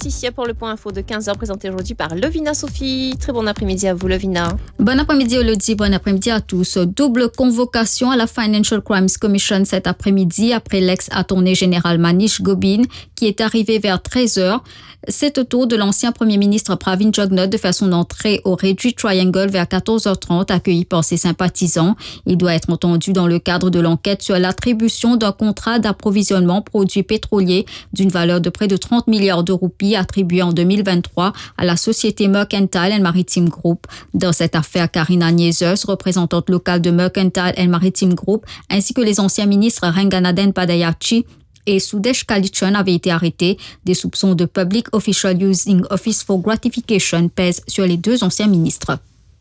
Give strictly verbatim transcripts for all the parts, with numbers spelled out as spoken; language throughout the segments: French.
parti pour le point info de quinze heures présenté aujourd'hui par Lovina Sophie. Très bon après-midi à vous, Lovina. Bon après-midi, Elodie. Bon après-midi à tous. Double convocation à la Financial Crimes Commission cet après-midi après l'ex-attorney général Manish Gobin qui est arrivé vers treize heures. C'est au tour de l'ancien premier ministre Pravin Jugnauth de faire son entrée au Red Triangle vers quatorze heures trente, accueilli par ses sympathisants. Il doit être entendu dans le cadre de l'enquête sur l'attribution d'un contrat d'approvisionnement produits pétroliers d'une valeur de près de trente milliards de roupies attribué en deux mille vingt-trois à la société Mercantile and Maritime Group. Dans cette affaire, Karina Niezers, représentante locale de Mercantile and Maritime Group, ainsi que les anciens ministres Ranganaden Padayachi et Sudesh Kalichan avaient été arrêtés. Des soupçons de Public Official Using Office for Gratification pèsent sur les deux anciens ministres.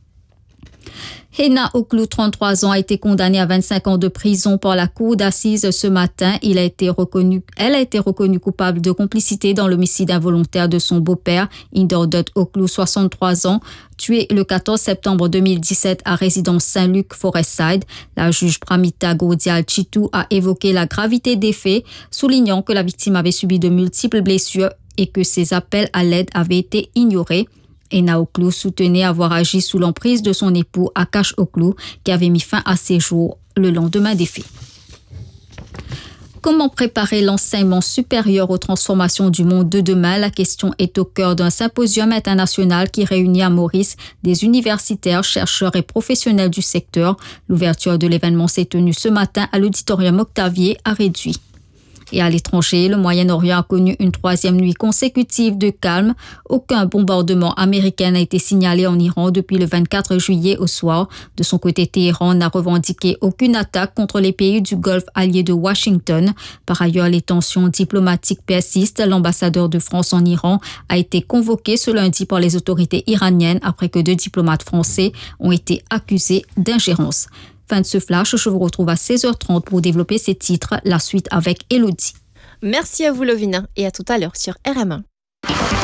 Hena Oklu, trente-trois ans, a été condamnée à vingt-cinq ans de prison par la cour d'assises ce matin. Il a été reconnu, elle a été reconnue coupable de complicité dans l'homicide involontaire de son beau-père, Indordot Oklu, soixante-trois ans, tué le quatorze septembre deux mille dix-sept à résidence Saint-Luc, Forestside. La juge Pramita Godial Chitu a évoqué la gravité des faits, soulignant que la victime avait subi de multiples blessures et que ses appels à l'aide avaient été ignorés. Hena Oklu soutenait avoir agi sous l'emprise de son époux Akash Oklu, qui avait mis fin à ses jours le lendemain des faits. Comment préparer l'enseignement supérieur aux transformations du monde de demain? La question est au cœur d'un symposium international qui réunit à Maurice des universitaires, chercheurs et professionnels du secteur. L'ouverture de l'événement s'est tenue ce matin à l'auditorium Octavier à Réduit. Et à l'étranger, le Moyen-Orient a connu une troisième nuit consécutive de calme. Aucun bombardement américain n'a été signalé en Iran depuis le vingt-quatre juillet au soir. De son côté, Téhéran n'a revendiqué aucune attaque contre les pays du Golfe alliés de Washington. Par ailleurs, les tensions diplomatiques persistent. L'ambassadeur de France en Iran a été convoqué ce lundi par les autorités iraniennes après que deux diplomates français ont été accusés d'ingérence. Fin de ce flash, je vous retrouve à seize heures trente pour développer ces titres. La suite avec Elodie. Merci à vous, Lovina, et à tout à l'heure sur R M un.